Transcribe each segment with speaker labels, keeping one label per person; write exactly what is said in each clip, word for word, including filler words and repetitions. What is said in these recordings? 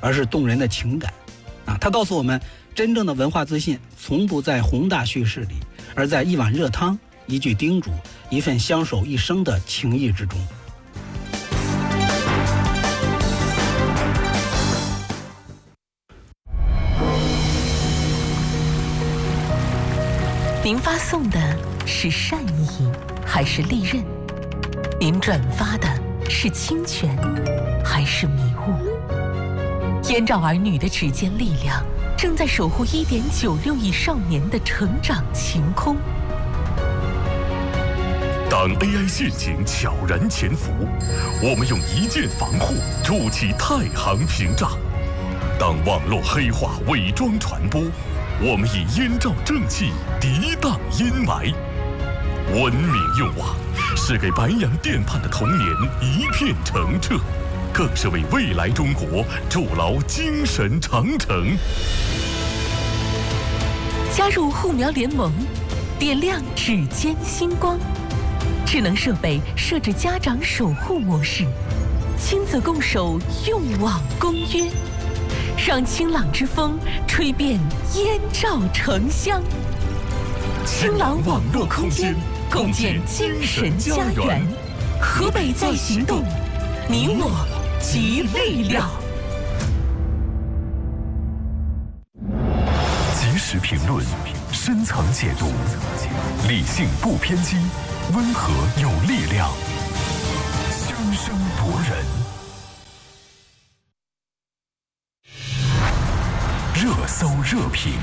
Speaker 1: 而是动人的情感。啊，它告诉我们，真正的文化自信从不在宏大叙事里，而在一碗热汤、一句叮嘱、一份相守一生的情谊之中。
Speaker 2: 您发送的是善意还是利刃？您转发的是侵权还是迷雾？燕赵儿女的指尖力量正在守护 一点九六亿少年的成长晴空。
Speaker 3: 当 A I 陷阱悄然潜伏，我们用一键防护筑起太行屏障；当网络黑话伪装传播，我们以燕赵正气涤荡阴霾。文明用网是给白洋淀畔的童年一片澄澈，更是为未来中国筑牢精神长城。
Speaker 2: 加入护苗联盟，点亮指尖星光。智能设备设置家长守护模式，亲子共守用网公约，让清朗之风吹遍燕赵城乡。清朗网络空间，共建精神家园。河北在行动，你我集力量。
Speaker 3: 及时评论，深层解读，理性不偏激，温和有力量，声声夺人。热搜热评，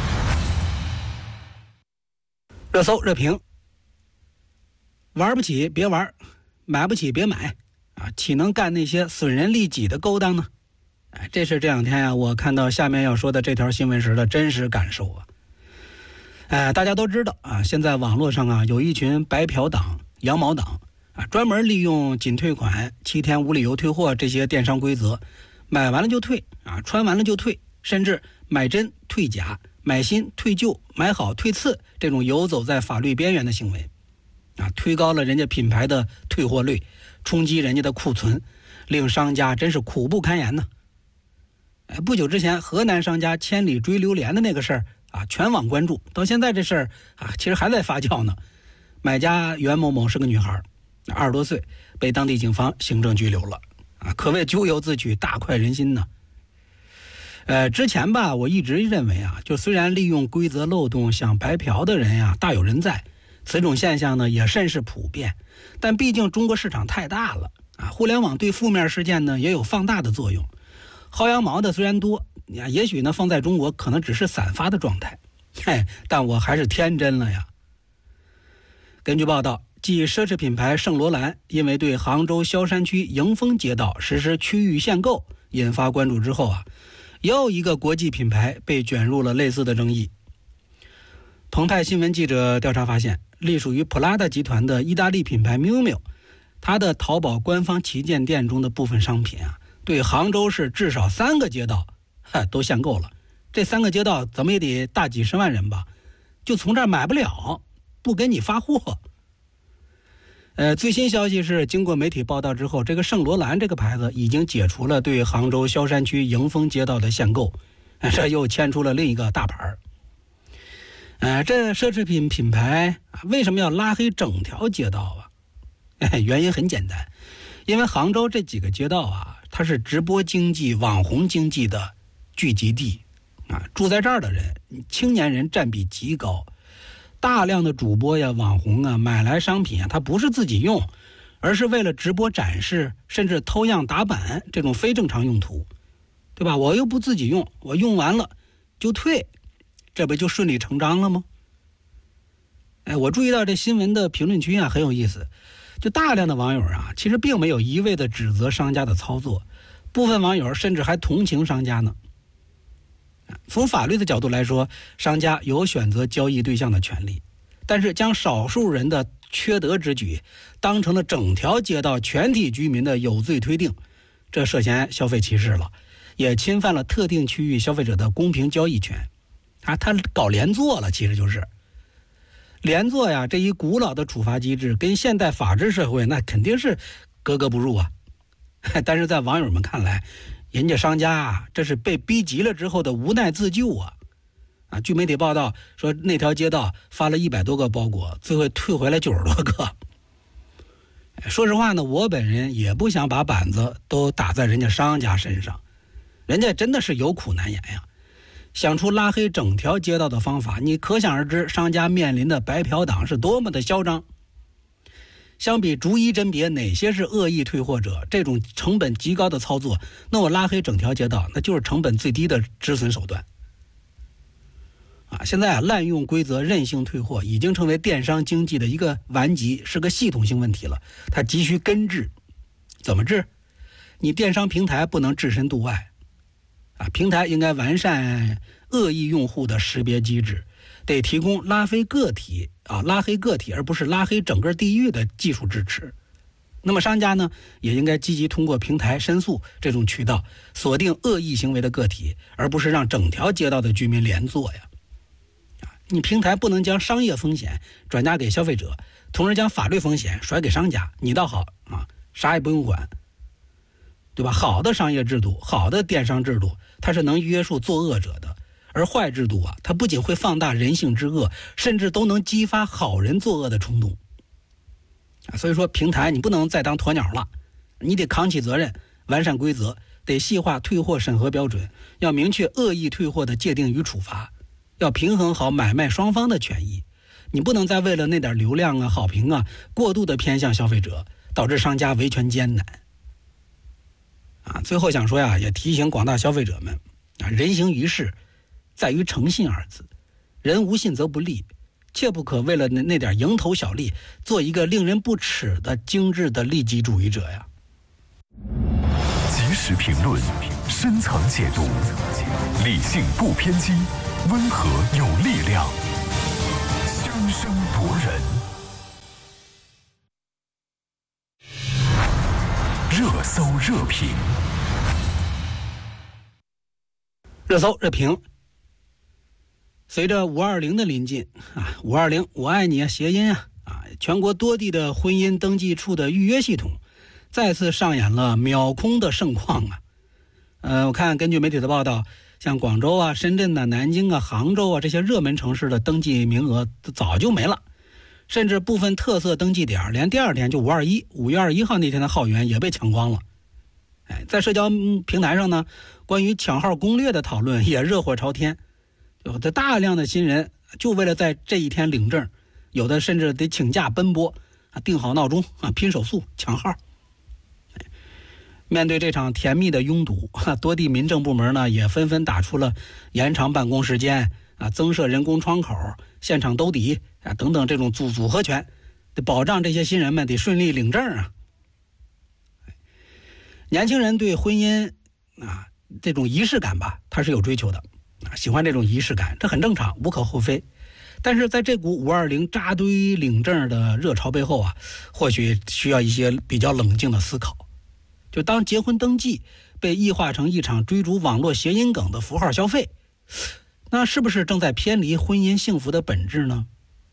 Speaker 1: 热搜热评。玩不起别玩，买不起别买啊！岂能干那些损人利己的勾当呢？哎，这是这两天啊，我看到下面要说的这条新闻时的真实感受啊。哎，大家都知道啊，现在网络上啊有一群白嫖党、羊毛党啊，专门利用仅退款、七天无理由退货这些电商规则，买完了就退啊，穿完了就退，甚至买真退假、买新退旧、买好退次这种游走在法律边缘的行为啊，推高了人家品牌的退货率，冲击人家的库存，令商家真是苦不堪言呢。哎，不久之前河南商家千里追榴莲的那个事儿啊，全网关注，到现在这事儿啊，其实还在发酵呢。买家袁某某是个女孩，二十多岁，被当地警方行政拘留了啊，可谓咎由自取，大快人心呢。呃，之前吧，我一直认为啊，就虽然利用规则漏洞想白嫖的人呀大有人在，此种现象呢也甚是普遍，但毕竟中国市场太大了啊，互联网对负面事件呢也有放大的作用。薅羊毛的虽然多，也许呢放在中国可能只是散发的状态，嘿，但我还是天真了呀。根据报道，继奢侈品牌圣罗兰因为对杭州萧山区迎丰街道实施区域限购引发关注之后啊，又一个国际品牌被卷入了类似的争议。澎湃新闻记者调查发现，隶属于普拉达集团的意大利品牌 miu miu， 它的淘宝官方旗舰店中的部分商品啊，对杭州市至少三个街道都限购了。这三个街道怎么也得大几十万人吧，就从这儿买不了，不给你发货。呃，最新消息是，经过媒体报道之后，这个圣罗兰这个牌子已经解除了对杭州萧山区迎丰街道的限购，这又牵出了另一个大牌。呃，这奢侈品品牌为什么要拉黑整条街道啊？哎，原因很简单，因为杭州这几个街道啊，它是直播经济、网红经济的聚集地啊，住在这儿的人，青年人占比极高。大量的主播呀、网红啊买来商品啊，他不是自己用，而是为了直播展示，甚至偷样打版这种非正常用途，对吧？我又不自己用，我用完了就退，这不就顺理成章了吗？哎，我注意到这新闻的评论区啊很有意思，就大量的网友啊，其实并没有一味的指责商家的操作，部分网友甚至还同情商家呢。从法律的角度来说，商家有选择交易对象的权利，但是将少数人的缺德之举当成了整条街道全体居民的有罪推定，这涉嫌消费歧视了，也侵犯了特定区域消费者的公平交易权啊！他搞连坐了，其实就是连坐呀，这一古老的处罚机制跟现代法治社会那肯定是格格不入啊。但是在网友们看来， 人家商家啊，这是被逼急了之后的无奈自救啊！啊，据媒体报道说，那条街道发了一百多个包裹，最后退回来九十多个。说实话呢，我本人也不想把板子都打在人家商家身上，人家真的是有苦难言呀。想出拉黑整条街道的方法，你可想而知，商家面临的白嫖党是多么的嚣张。相比逐一甄别哪些是恶意退货者，这种成本极高的操作，那我拉黑整条街道，那就是成本最低的止损手段。啊，现在啊，滥用规则、任性退货已经成为电商经济的一个顽疾，是个系统性问题了，它急需根治。怎么治？你电商平台不能置身度外，啊，平台应该完善恶意用户的识别机制，得提供拉黑个体啊，拉黑个体而不是拉黑整个地域的技术支持。那么商家呢，也应该积极通过平台申诉这种渠道，锁定恶意行为的个体，而不是让整条街道的居民连坐呀。你平台不能将商业风险转嫁给消费者，同时将法律风险甩给商家，你倒好啊，啥也不用管，对吧？好的商业制度，好的电商制度，它是能约束作恶者的，而坏制度啊，它不仅会放大人性之恶，甚至都能激发好人作恶的冲动。啊，所以说平台你不能再当鸵鸟了，你得扛起责任，完善规则，得细化退货审核标准，要明确恶意退货的界定与处罚。要平衡好买卖双方的权益，你不能再为了那点流量啊、好评啊，过度的偏向消费者，导致商家维权艰难。啊，最后想说呀，也提醒广大消费者们啊，人行于世，在于诚信二字，人无信则不立，切不可为了那那点蝇头小利，做一个令人不齿的精致的利己主义者呀。
Speaker 3: 及时评论，深层解读，理性不偏激。温和有力量，声声夺人。热搜热评，
Speaker 1: 热搜热评。随着五二零的临近啊，五二零我爱你啊，谐音啊啊，全国多地的婚姻登记处的预约系统再次上演了秒空的盛况啊。呃，我看根据媒体的报道，像广州啊、深圳啊、南京啊、杭州啊这些热门城市的登记名额早就没了，甚至部分特色登记点连第二天就五二一五月二十一号那天的号源也被抢光了。哎，在社交平台上呢，关于抢号攻略的讨论也热火朝天，有的大量的新人就为了在这一天领证，有的甚至得请假奔波啊，定好闹钟啊，拼手速抢号。面对这场甜蜜的拥堵，多地民政部门呢也纷纷打出了延长办公时间啊、增设人工窗口、现场兜底啊等等这种组组合拳，得保障这些新人们得顺利领证啊。年轻人对婚姻啊这种仪式感吧，他是有追求的啊，喜欢这种仪式感，这很正常，无可厚非。但是在这股五二零扎堆领证的热潮背后啊，或许需要一些比较冷静的思考。就当结婚登记被异化成一场追逐网络谐音梗的符号消费，那是不是正在偏离婚姻幸福的本质呢？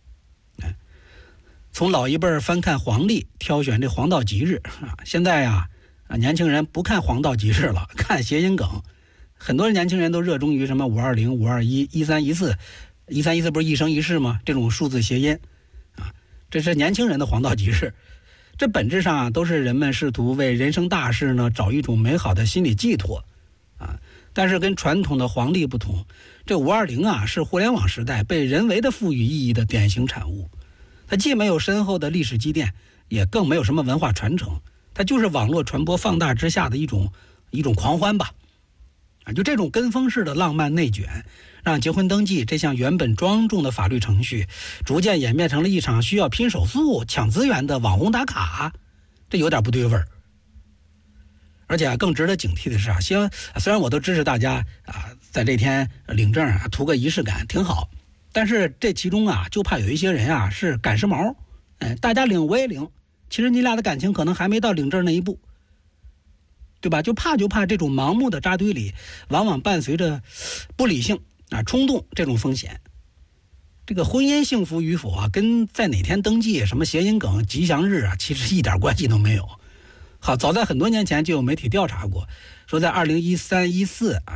Speaker 1: 从老一辈翻看黄历挑选这黄道吉日啊，现在呀啊年轻人不看黄道吉日了，看谐音梗。很多年轻人都热衷于什么五二零、五二一、一三一四，一三一四不是一生一世吗？这种数字谐音啊，这是年轻人的黄道吉日。这本质上啊，都是人们试图为人生大事呢找一种美好的心理寄托，啊，但是跟传统的黄历不同，这五二零啊是互联网时代被人为的赋予意义的典型产物。它既没有深厚的历史积淀，也更没有什么文化传承，它就是网络传播放大之下的一种一种狂欢吧。啊，就这种跟风式的浪漫内卷，让结婚登记这项原本庄重的法律程序，逐渐演变成了一场需要拼手速、抢资源的网红打卡，这有点不对味儿。而且啊，更值得警惕的是啊，希望虽然我都支持大家啊，在这天领证啊，图个仪式感挺好，但是这其中啊，就怕有一些人啊是赶时髦，哎，大家领我也领，其实你俩的感情可能还没到领证那一步。对吧？就怕就怕这种盲目的扎堆里，往往伴随着不理性啊、冲动这种风险。这个婚姻幸福与否啊，跟在哪天登记、什么谐音梗、吉祥日啊，其实一点关系都没有。好，早在很多年前就有媒体调查过， 说在二零一三一四啊